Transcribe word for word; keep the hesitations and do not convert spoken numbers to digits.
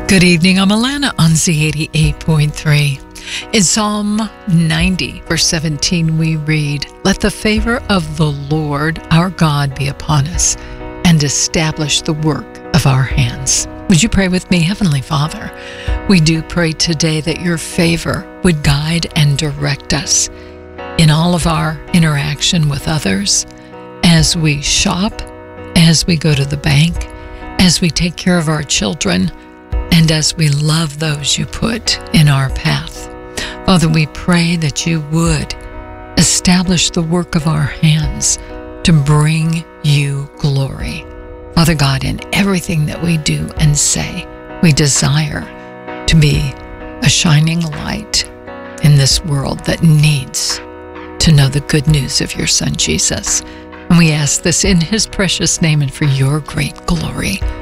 Good evening, I'm Alana on Z eighty-eight point three. In Psalm ninety, verse seventeen, we read, "Let the favor of the Lord our God be upon us, and establish the work of our hands." Would you pray with me? Heavenly Father, we do pray today that your favor would guide and direct us in all of our interaction with others, as we shop, as we go to the bank, as we take care of our children, and as we love those you put in our path. Father, we pray that you would establish the work of our hands to bring you glory. Father God, in everything that we do and say, we desire to be a shining light in this world that needs to know the good news of your Son, Jesus. And we ask this in his precious name and for your great glory.